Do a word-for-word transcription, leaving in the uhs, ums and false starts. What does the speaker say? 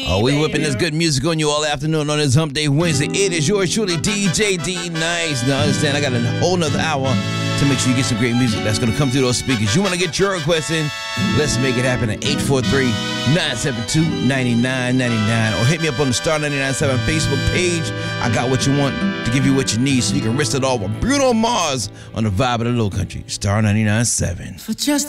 Oh, we whipping this good music on you all afternoon on this Hump Day Wednesday. It is yours truly, D J D Nice. Now understand, I got a whole nother hour to make sure you get some great music that's going to come through those speakers. You want to get your request in? Let's make it happen at eight four three, nine seven two, nine nine nine nine or hit me up on the Star ninety-nine point seven Facebook page. I got what you want to give you what you need so you can rest it all with Bruno Mars on the vibe of the Low Country. Star ninety-nine point seven. For just